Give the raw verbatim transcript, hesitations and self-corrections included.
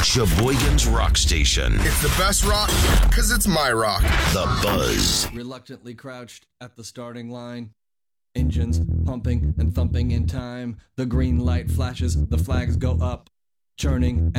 Sheboygan's Rock Station. It's the best rock, because it's my rock. The Buzz. Reluctantly crouched at the starting line. Engines pumping and thumping in time. The green light flashes, the flags go up. Churning